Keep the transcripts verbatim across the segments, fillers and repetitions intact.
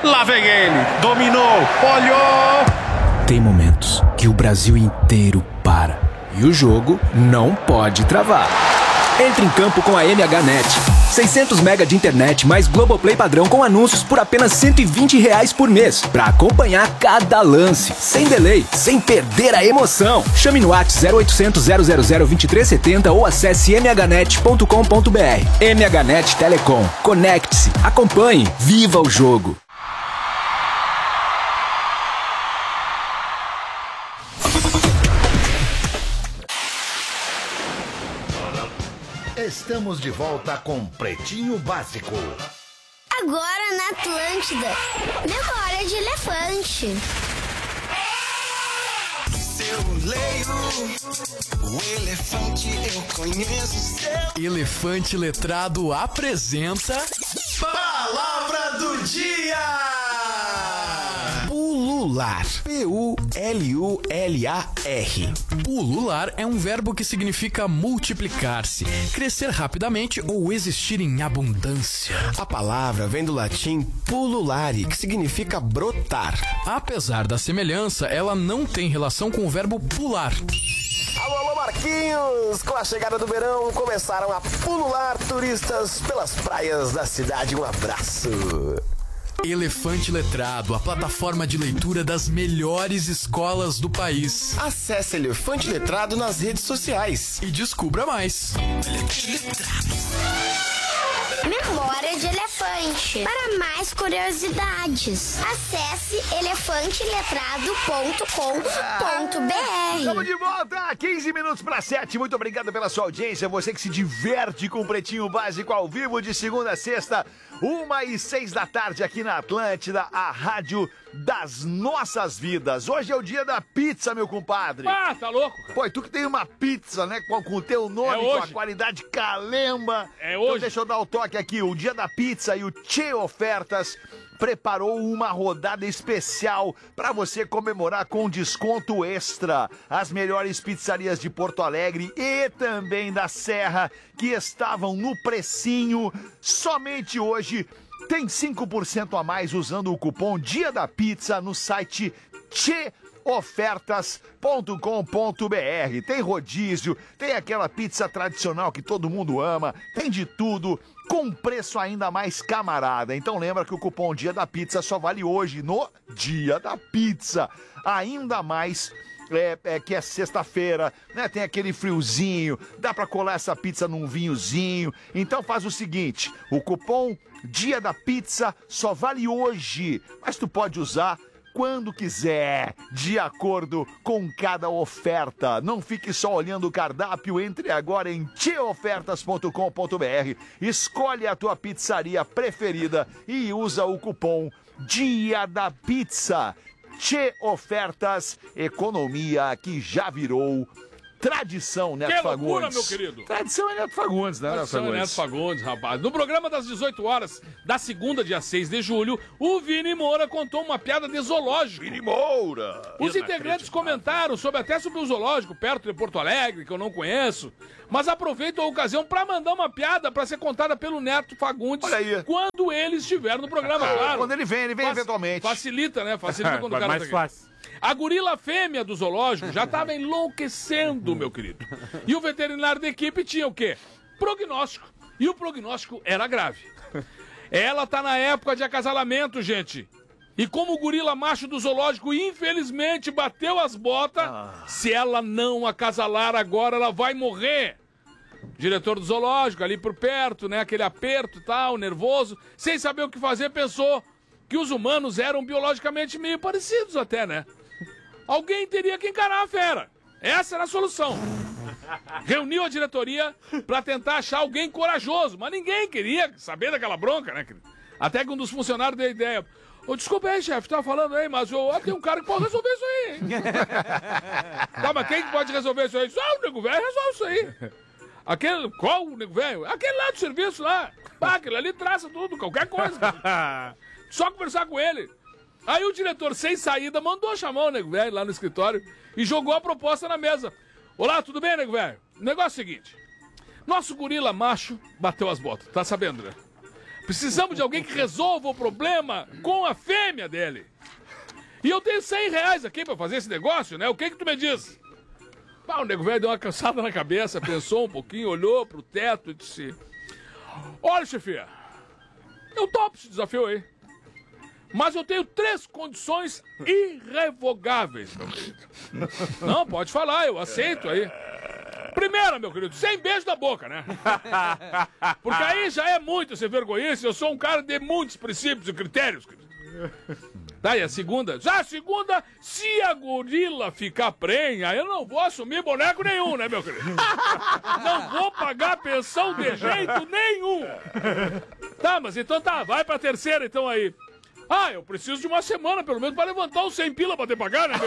Lá vem ele, dominou, olhou. Tem momentos que o Brasil inteiro para e o jogo não pode travar. Entre em campo com a M H Net. seiscentos mega de internet mais Globoplay padrão com anúncios por apenas cento e vinte reais por mês. Pra acompanhar cada lance, sem delay, sem perder a emoção. Chame no WhatsApp zero oitocentos, zero zero zero, vinte e três setenta ou acesse m h net ponto com ponto b r. M H Net Telecom. Conecte-se, acompanhe, viva o jogo. Estamos de volta com Pretinho Básico. Agora na Atlântida, memória de elefante. Se eu leio o elefante, eu conheço seu. Elefante Letrado apresenta Palavra do Dia! Pulular. P U L U L A R. Pulular é um verbo que significa multiplicar-se, crescer rapidamente ou existir em abundância. A palavra vem do latim pululare, que significa brotar. Apesar da semelhança, ela não tem relação com o verbo pular. Alô, alô, Marquinhos! Com a chegada do verão, começaram a pulular turistas pelas praias da cidade. Um abraço! Elefante Letrado, a plataforma de leitura das melhores escolas do país. Acesse Elefante Letrado nas redes sociais e descubra mais. Memória de elefante. Para mais curiosidades, acesse elefante letrado ponto com ponto b r. Estamos de volta, quinze minutos para sete. Muito obrigado pela sua audiência. Você que se diverte com o Pretinho Básico ao vivo de segunda a sexta, uma e seis da tarde aqui na Atlântida, a rádio das nossas vidas. Hoje é o dia da pizza, meu compadre. Ah, tá louco, cara. Pô, e tu que tem uma pizza, né, com, com o teu nome, É com a qualidade calemba. É então hoje. deixa eu dar o toque aqui. O dia da pizza e o Tchê Ofertas preparou uma rodada especial para você comemorar com desconto extra. As melhores pizzarias de Porto Alegre e também da Serra, que estavam no precinho, somente hoje tem cinco por cento a mais usando o cupom Dia da Pizza no site tchê ofertas ponto com ponto b r. Tem rodízio, tem aquela pizza tradicional que todo mundo ama, tem de tudo, com preço ainda mais camarada. Então lembra que o cupom Dia da Pizza só vale hoje no Dia da Pizza. Ainda mais é, é, que é sexta-feira, né? Tem aquele friozinho, dá pra colar essa pizza num vinhozinho. Então faz o seguinte, o cupom Dia da Pizza só vale hoje, mas tu pode usar quando quiser, de acordo com cada oferta. Não fique só olhando o cardápio, entre agora em tchê ofertas ponto com ponto b r, escolhe a tua pizzaria preferida e usa o cupom Dia da Pizza. Tchê Ofertas, economia que já virou tradição, Neto Que Fagundes. loucura, meu querido. Tradição é Neto Fagundes, né, Neto Tradição é Fagundes? Neto Fagundes, rapaz. No programa das dezoito horas da segunda, dia seis de julho, o Vini Moura contou uma piada de zoológico. Vini Moura! Os integrantes comentaram sobre até sobre o zoológico perto de Porto Alegre, que eu não conheço, mas aproveito a ocasião para mandar uma piada para ser contada pelo Neto Fagundes. Olha aí. Quando ele estiver no programa, claro. Quando ele vem, ele vem Fac- eventualmente. Facilita, né? Facilita quando o cara mais tá aqui. fácil. A gorila fêmea do zoológico já estava enlouquecendo, meu querido. E o veterinário da equipe tinha o quê? Prognóstico. E o prognóstico era grave. Ela tá na época de acasalamento, gente. E como o gorila macho do zoológico, infelizmente, bateu as botas, Ah. se ela não acasalar agora, ela vai morrer. Diretor do zoológico, ali por perto, né? Aquele aperto e tal, nervoso, sem saber o que fazer, pensou que os humanos eram biologicamente meio parecidos até, né? Alguém teria que encarar a fera. Essa era a solução. Reuniu a diretoria pra tentar achar alguém corajoso, mas ninguém queria saber daquela bronca, né? Até que um dos funcionários deu a ideia. Ô, desculpa aí, chefe, tá falando aí, mas eu, ó, tem um cara que pode resolver isso aí, hein? Tá, mas quem que pode resolver isso aí? Só o nego velho resolve isso aí. Aquele, qual o nego velho? Aquele lá do serviço lá. Pá, aquele ali traça tudo, qualquer coisa. Cara. Só conversar com ele. Aí o diretor, sem saída, mandou chamar o nego velho lá no escritório e jogou a proposta na mesa. Olá, tudo bem, nego velho? O negócio é o seguinte. Nosso gorila macho bateu as botas, tá sabendo, né? Precisamos de alguém que resolva o problema com a fêmea dele. E eu tenho cem reais aqui pra fazer esse negócio, né? O que que tu me diz? Ah, o nego velho deu uma cansada na cabeça, pensou um pouquinho, olhou pro teto e disse... Olha, chefia, eu topo esse desafio aí. Mas eu tenho três condições irrevogáveis, meu querido. Não, pode falar, eu aceito aí. Primeira, meu querido, sem beijo na boca, né? Porque aí já é muito ser vergonhice. Eu sou um cara de muitos princípios e critérios, querido. Tá, e a segunda? Já a segunda, se a gorila ficar prenha, eu não vou assumir boneco nenhum, né, meu querido? Não vou pagar pensão de jeito nenhum. Tá, mas então tá, vai pra terceira então aí. Ah, eu preciso de uma semana, pelo menos, pra levantar os cem pila pra ter pagar, né, meu?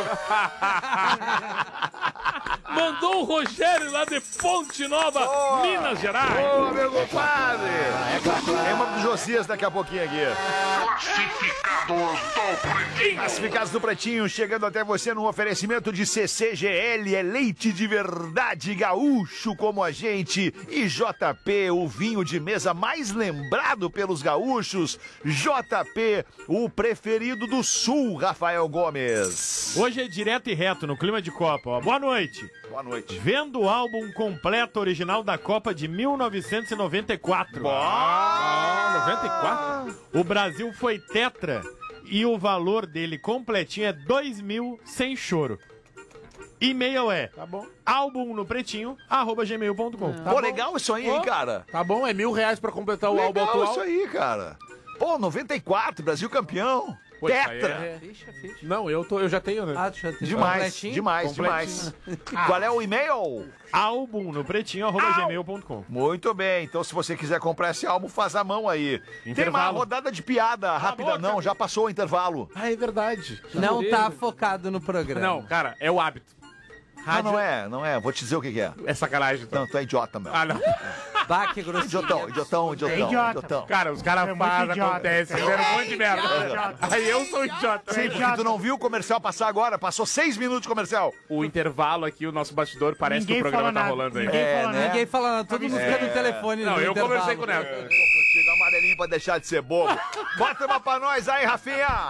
Mandou o Rogério lá de Ponte Nova, oh, Minas Gerais. Ô, oh, meu compadre. Tem uma do Josias daqui a pouquinho aqui. Classificados do Pretinho. Classificados do Pretinho, chegando até você no oferecimento de C C G L, é leite de verdade, gaúcho como a gente. E J P, o vinho de mesa mais lembrado pelos gaúchos. J P, o preferido do Sul, Rafael Gomes. Hoje é direto e reto, no clima de Copa, ó. Boa noite. Boa noite. Vendo o álbum completo original da Copa de mil novecentos e noventa e quatro. Ah, noventa e quatro? O Brasil foi tetra e o valor dele completinho é dois mil sem choro. E-mail é tá bom. álbum no pretinho, arroba gmail ponto com. Tá Pô, bom. Legal isso aí, hein, cara? Tá bom, é mil reais pra completar o legal álbum atual. Isso aí, cara. Pô, noventa e quatro, Brasil campeão. Pô, tetra. É... Não, eu, tô, eu já tenho, né? Ah, já tenho. Demais, demais, demais. Ah. Qual é o e-mail? Álbum no pretinho, arroba gmail ponto com. Muito bem, então se você quiser comprar esse álbum, faz a mão aí. Intervalo. Tem uma rodada de piada rápida. Ah, não, já passou o intervalo. Ah, é verdade. Já não tá mesmo. Focado no programa. Não, cara, é o hábito. Rádio... Não, não é, não é. Vou te dizer o que, que é. É sacanagem. Então. Não, tu é idiota, meu. Ah, não. Bah, que grosseiro. Idiotão, idiotão, idiotão, é idiota. idiotão. Cara, os caras é fazem, acontece, fizeram um monte de merda. É Aí eu sou idiota. Sim, porque tu não viu o comercial passar agora? Passou seis minutos de comercial. O intervalo aqui, o nosso bastidor, parece Ninguém que o programa tá nada. rolando aí. Ninguém é, fala né? nada. Ninguém fala nada. Todo mundo é. fica no telefone. Não, no eu intervalo. conversei com o Neto. Eu tô contigo, amarelinho, pra deixar de ser bobo. Bota uma pra nós aí, Rafinha.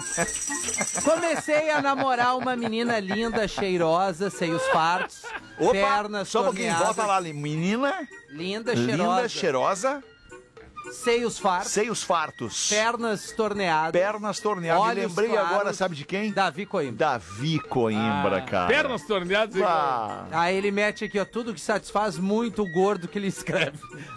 Comecei a namorar uma menina linda, cheirosa, seios fartos, Opa, pernas só um pouquinho, volta lá, menina. Linda, cheirosa. Linda, cheirosa. Seios fartos. Seios fartos. Pernas torneadas. Pernas torneadas. Me lembrei claros, agora, sabe de quem? Davi Coimbra. Davi Coimbra, ah, cara. Pernas torneadas. Ah. Aí ele mete aqui, ó, tudo que satisfaz muito o gordo que ele escreve.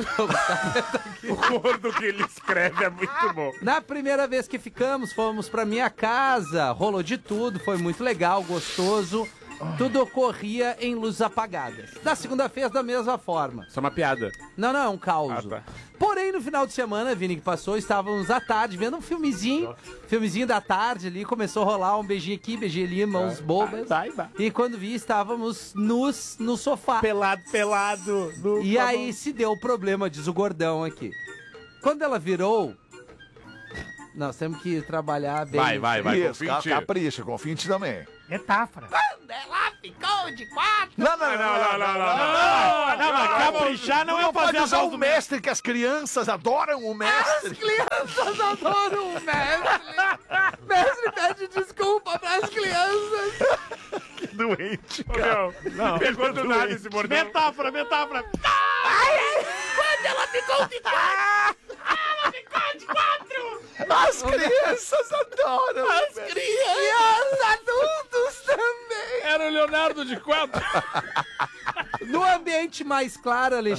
O gordo que ele escreve é muito bom. Na primeira vez que ficamos, fomos pra minha casa. Rolou de tudo, foi muito legal, gostoso. Tudo ocorria em luzes apagadas. Na segunda vez, da mesma forma. Isso é uma piada. Não, não, é um caos. Ah, tá. Porém, no final de semana, Vini, que passou, estávamos à tarde vendo um filmezinho. Filmezinho da tarde ali, começou a rolar um beijinho aqui, beijinho ali, mãos bobas. Vai, vai. E quando vi, estávamos nus no sofá. Pelado, pelado. No e aí se deu o problema, diz o gordão aqui. Quando ela virou... Nós temos que trabalhar bem. Vai, vai, vai. Isso, capricha, confia em ti também. Metáfora. Quando ela ficou de quatro... Não, não, não, não, não, não, não. Não, mas caprichar não é fazer a voz do mestre, que as crianças adoram o mestre. As crianças adoram o mestre. Mestre pede desculpa pras crianças. Que doente, cara. Não, pegou do nada esse bordão. Metáfora, metáfora. Ai, ai, quando ela ficou de quatro... Ela ficou de quatro... As crianças adoram. As crianças. E os adultos também. Era o Leonardo de quatro. No ambiente mais claro, Alexandre.